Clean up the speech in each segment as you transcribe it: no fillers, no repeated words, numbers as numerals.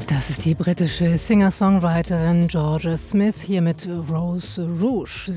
Das ist die britische Singer-Songwriterin Georgia Smith hier mit Rose Rouge.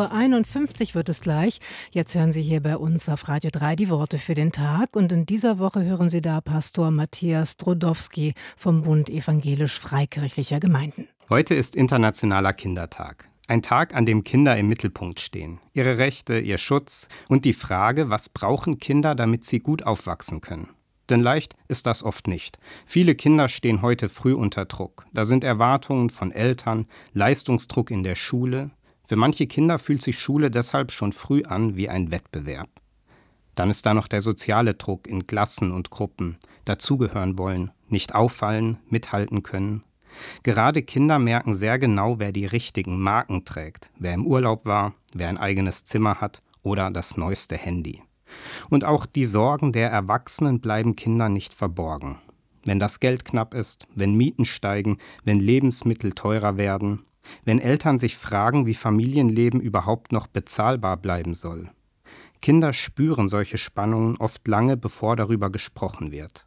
6:51 Uhr wird es gleich. Jetzt hören Sie hier bei uns auf Radio 3 die Worte für den Tag. Und in dieser Woche hören Sie da Pastor Matthias Strodowski vom Bund evangelisch-freikirchlicher Gemeinden. Heute ist Internationaler Kindertag. Ein Tag, an dem Kinder im Mittelpunkt stehen. Ihre Rechte, ihr Schutz und die Frage, was brauchen Kinder, damit sie gut aufwachsen können. Denn leicht ist das oft nicht. Viele Kinder stehen heute früh unter Druck. Da sind Erwartungen von Eltern, Leistungsdruck in der Schule. Für manche Kinder fühlt sich Schule deshalb schon früh an wie ein Wettbewerb. Dann ist da noch der soziale Druck in Klassen und Gruppen. Dazugehören wollen, nicht auffallen, mithalten können. Gerade Kinder merken sehr genau, wer die richtigen Marken trägt. Wer im Urlaub war, wer ein eigenes Zimmer hat oder das neueste Handy. Und auch die Sorgen der Erwachsenen bleiben Kindern nicht verborgen. Wenn das Geld knapp ist, wenn Mieten steigen, wenn Lebensmittel teurer werden, wenn Eltern sich fragen, wie Familienleben überhaupt noch bezahlbar bleiben soll. Kinder spüren solche Spannungen oft lange, bevor darüber gesprochen wird.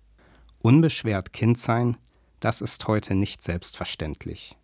Unbeschwert Kind sein, das ist heute nicht selbstverständlich.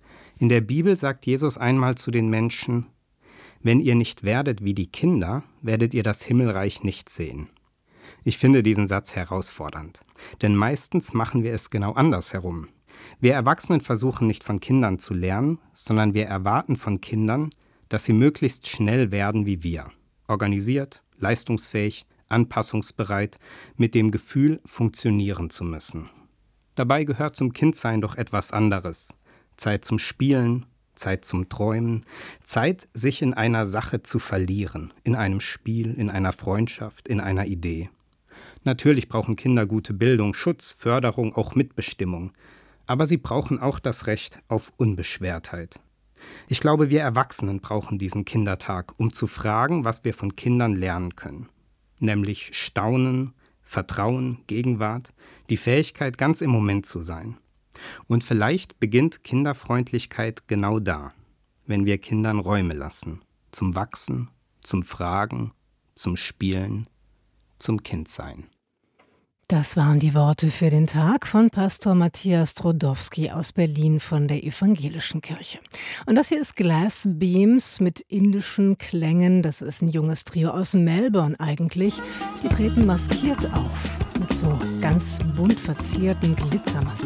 In der Bibel sagt Jesus einmal zu den Menschen: Wenn ihr nicht werdet wie die Kinder, werdet ihr das Himmelreich nicht sehen. Ich finde diesen Satz herausfordernd, denn meistens machen wir es genau andersherum. Wir Erwachsenen versuchen nicht von Kindern zu lernen, sondern wir erwarten von Kindern, dass sie möglichst schnell werden wie wir. Organisiert, leistungsfähig, anpassungsbereit, mit dem Gefühl, funktionieren zu müssen. Dabei gehört zum Kindsein doch etwas anderes. Zeit zum Spielen, Zeit zum Träumen, Zeit, sich in einer Sache zu verlieren, in einem Spiel, in einer Freundschaft, in einer Idee. Natürlich brauchen Kinder gute Bildung, Schutz, Förderung, auch Mitbestimmung. Aber sie brauchen auch das Recht auf Unbeschwertheit. Ich glaube, wir Erwachsenen brauchen diesen Kindertag, um zu fragen, was wir von Kindern lernen können. Nämlich Staunen, Vertrauen, Gegenwart, die Fähigkeit, ganz im Moment zu sein. Und vielleicht beginnt Kinderfreundlichkeit genau da, wenn wir Kindern Räume lassen. Zum Wachsen, zum Fragen, zum Spielen, zum Kindsein. Das waren die Worte für den Tag von Pastor Matthias Strodowski aus Berlin von der Evangelischen Kirche. Und das hier ist Glass Beams mit indischen Klängen. Das ist ein junges Trio aus Melbourne eigentlich. Die treten maskiert auf, mit so ganz bunt verzierten Glitzermasken.